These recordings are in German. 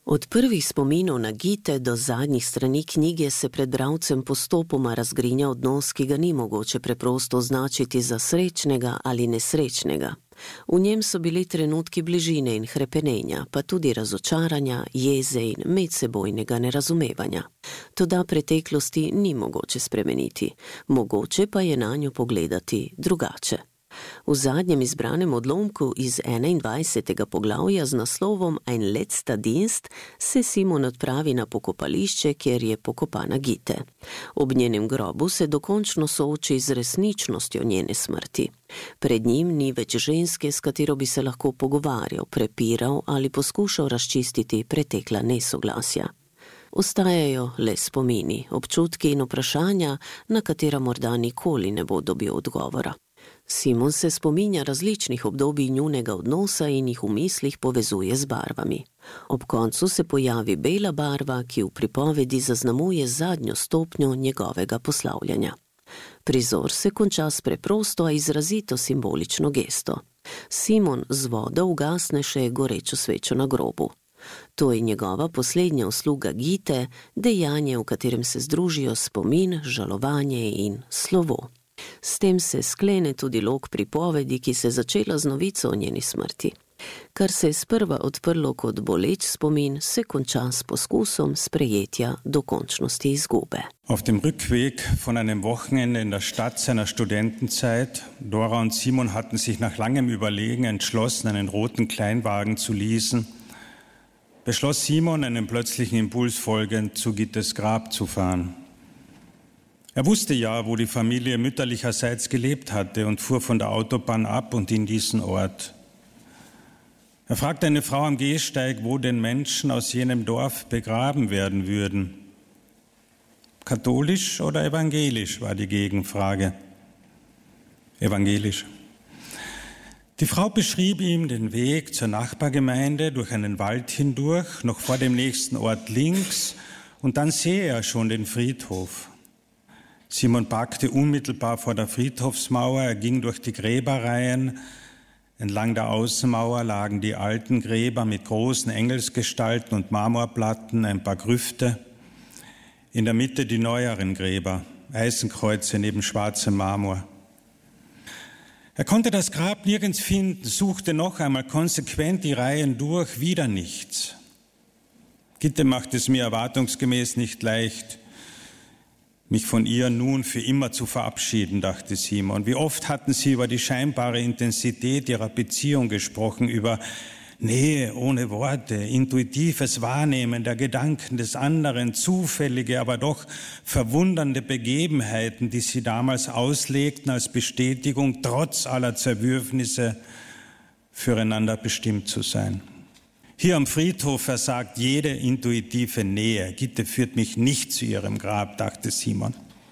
Od prvih spominov na Gite do zadnjih strani knjige se pred bralcem postopoma razgrinja odnos, ki ga ni mogoče preprosto označiti za srečnega ali nesrečnega. V njem so bili trenutki bližine in hrepenenja, pa tudi razočaranja, jeze in medsebojnega nerazumevanja. Toda preteklosti ni mogoče spremeniti, mogoče pa je na njo pogledati drugače. V zadnjem izbranem odlomku iz 21. poglavja z naslovom Ein letzter Dienst se Simon odpravi na pokopališče, kjer je pokopana Gite. Ob njenem grobu se dokončno sooči z resničnostjo njene smrti. Pred njim ni več ženske, s katero bi se lahko pogovarjal, prepiral ali poskušal razčistiti pretekla nesoglasja. Ostajajo le spomini, občutki in vprašanja, na katera morda nikoli ne bo dobil odgovora. Simon se spominja različnih obdobij njunega odnosa in jih v mislih povezuje z barvami. Ob koncu se pojavi bela barva, ki v pripovedi zaznamuje zadnjo stopnjo njegovega poslavljanja. Prizor se konča s preprosto, a izrazito simbolično gesto. Simon z vodo ugasne še gorečo svečo na grobu. To je njegova poslednja usluga Gite, dejanje, v katerem se združijo spomin, žalovanje in slovo. S tem se sklene tudi lok pripovedi, ki se je začela z novico o njeni smrti. Kar se je sprva odprlo kot boleč spomin, se konča s poskusom sprejetja dokončnosti izgube. Auf dem Rückweg von einem Wochenende in der Stadt seiner Studentenzeit, Dora und Simon hatten sich nach langem Überlegen entschlossen, einen roten Kleinwagen zu leasen, beschloss Simon, einem plötzlichen Impuls folgend, zu Gittes Grab zu fahren. Er wusste ja, wo die Familie mütterlicherseits gelebt hatte und fuhr von der Autobahn ab und in diesen Ort. Er fragte eine Frau am Gehsteig, wo denn Menschen aus jenem Dorf begraben werden würden. Katholisch oder evangelisch, war die Gegenfrage. Evangelisch. Die Frau beschrieb ihm den Weg zur Nachbargemeinde durch einen Wald hindurch, noch vor dem nächsten Ort links, und dann sehe er schon den Friedhof. Simon parkte unmittelbar vor der Friedhofsmauer, er ging durch die Gräberreihen. Entlang der Außenmauer lagen die alten Gräber mit großen Engelsgestalten und Marmorplatten, ein paar Grüfte. In der Mitte die neueren Gräber, Eisenkreuze neben schwarzem Marmor. Er konnte das Grab nirgends finden, suchte noch einmal konsequent die Reihen durch, wieder nichts. Gitte macht es mir erwartungsgemäß nicht leicht, mich von ihr nun für immer zu verabschieden, dachte Simon. Wie oft hatten sie über die scheinbare Intensität ihrer Beziehung gesprochen, über Nähe ohne Worte, intuitives Wahrnehmen der Gedanken des anderen, zufällige, aber doch verwundernde Begebenheiten, die sie damals auslegten als Bestätigung, trotz aller Zerwürfnisse, füreinander bestimmt zu sein. Hier am Friedhof versagt jede intuitive Nähe. Gitte führt mich nicht zu ihrem Grab, dachte Simon.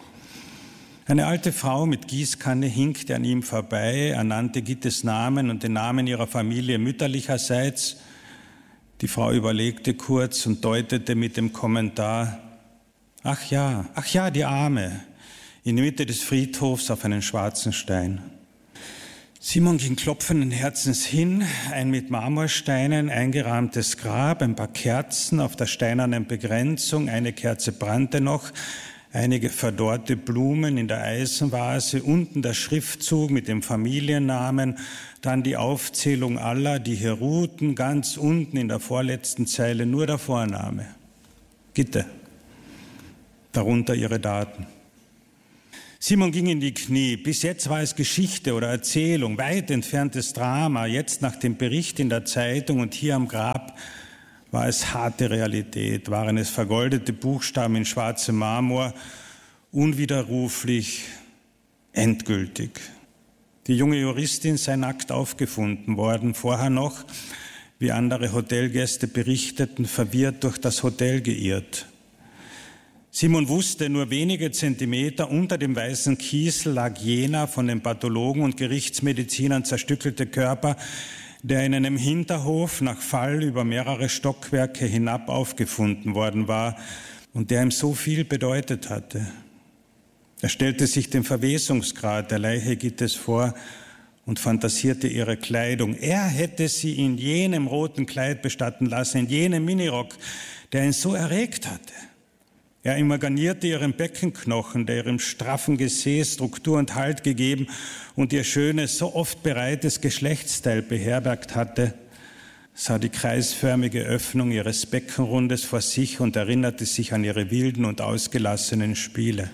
Eine alte Frau mit Gießkanne hinkte an ihm vorbei. Er nannte Gittes Namen und den Namen ihrer Familie mütterlicherseits. Die Frau überlegte kurz und deutete mit dem Kommentar, ach ja, die Arme, in der Mitte des Friedhofs auf einen schwarzen Stein. Simon ging klopfenden Herzens hin, ein mit Marmorsteinen eingerahmtes Grab, ein paar Kerzen auf der steinernen Begrenzung, eine Kerze brannte noch, einige verdorrte Blumen in der Eisenvase, unten der Schriftzug mit dem Familiennamen, dann die Aufzählung aller, die hier ruhten, ganz unten in der vorletzten Zeile nur der Vorname. Gitte. Darunter ihre Daten. Simon ging in die Knie. Bis jetzt war es Geschichte oder Erzählung, weit entferntes Drama. Jetzt nach dem Bericht in der Zeitung und hier am Grab war es harte Realität, waren es vergoldete Buchstaben in schwarzem Marmor, unwiderruflich, endgültig. Die junge Juristin sei nackt aufgefunden worden, vorher noch, wie andere Hotelgäste berichteten, verwirrt durch das Hotel geirrt. Simon wusste, nur wenige Zentimeter unter dem weißen Kiesel lag jener von den Pathologen und Gerichtsmedizinern zerstückelte Körper, der in einem Hinterhof nach Fall über mehrere Stockwerke hinab aufgefunden worden war und der ihm so viel bedeutet hatte. Er stellte sich den Verwesungsgrad der Leiche Gittes vor und fantasierte ihre Kleidung. Er hätte sie in jenem roten Kleid bestatten lassen, in jenem Minirock, der ihn so erregt hatte. Er imagierte ihren Beckenknochen, der ihrem straffen Gesäß Struktur und Halt gegeben und ihr schönes, so oft bereites Geschlechtsteil beherbergt hatte, sah die kreisförmige Öffnung ihres Beckenrundes vor sich und erinnerte sich an ihre wilden und ausgelassenen Spiele.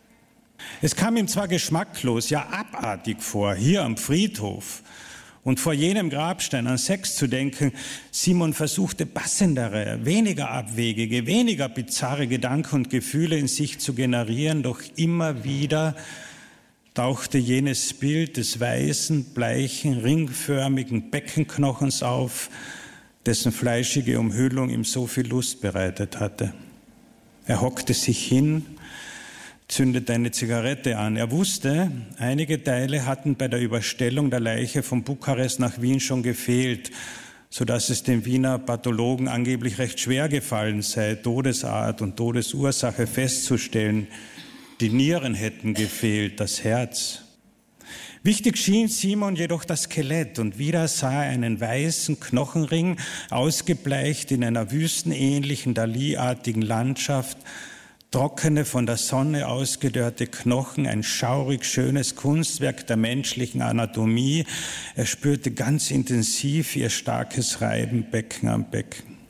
Es kam ihm zwar geschmacklos, ja abartig vor, hier am Friedhof und vor jenem Grabstein an Sex zu denken. Simon versuchte passendere, weniger abwegige, weniger bizarre Gedanken und Gefühle in sich zu generieren, doch immer wieder tauchte jenes Bild des weißen, bleichen, ringförmigen Beckenknochens auf, dessen fleischige Umhüllung ihm so viel Lust bereitet hatte. Er hockte sich hin, zündete eine Zigarette an. Er wusste, einige Teile hatten bei der Überstellung der Leiche von Bukarest nach Wien schon gefehlt, sodass es dem Wiener Pathologen angeblich recht schwer gefallen sei, Todesart und Todesursache festzustellen. Die Nieren hätten gefehlt, das Herz. Wichtig schien Simon jedoch das Skelett und wieder sah er einen weißen Knochenring, ausgebleicht in einer wüstenähnlichen, Dali-artigen Landschaft, trockene, von der Sonne ausgedörrte Knochen, ein schaurig schönes Kunstwerk der menschlichen Anatomie. Er spürte ganz intensiv ihr starkes Reiben Becken am Becken.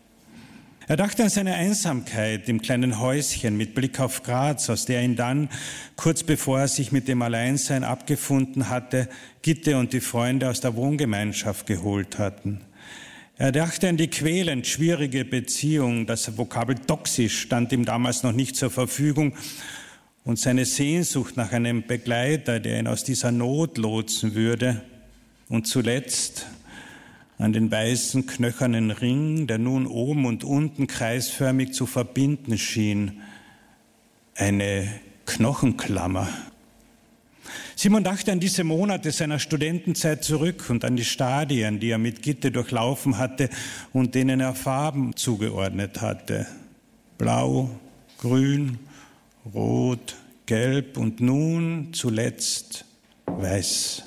Er dachte an seine Einsamkeit im kleinen Häuschen mit Blick auf Graz, aus der ihn dann, kurz bevor er sich mit dem Alleinsein abgefunden hatte, Gitte und die Freunde aus der Wohngemeinschaft geholt hatten. Er dachte an die quälend schwierige Beziehung, das Vokabel toxisch stand ihm damals noch nicht zur Verfügung und seine Sehnsucht nach einem Begleiter, der ihn aus dieser Not lotsen würde. Und zuletzt an den weißen, knöchernen Ring, der nun oben und unten kreisförmig zu verbinden schien. Eine Knochenklammer. Simon dachte an diese Monate seiner Studentenzeit zurück und an die Stadien, die er mit Gitte durchlaufen hatte und denen er Farben zugeordnet hatte. Blau, Grün, Rot, Gelb und nun zuletzt Weiß.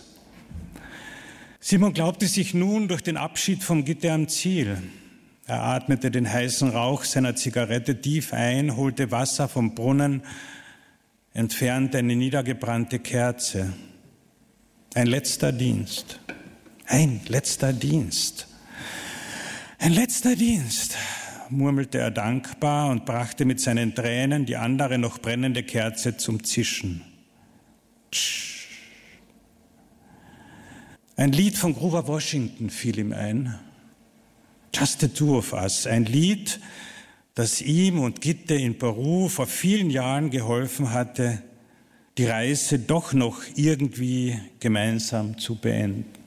Simon glaubte sich nun durch den Abschied vom Gitte am Ziel. Er atmete den heißen Rauch seiner Zigarette tief ein, holte Wasser vom Brunnen, entfernte eine niedergebrannte Kerze. Ein letzter Dienst. Ein letzter Dienst. Ein letzter Dienst, murmelte er dankbar und brachte mit seinen Tränen die andere noch brennende Kerze zum Zischen. Tsch. Ein Lied von Grover Washington fiel ihm ein. Just the two of us. Ein Lied, das ihm und Gitte in Peru vor vielen Jahren geholfen hatte, die Reise doch noch irgendwie gemeinsam zu beenden.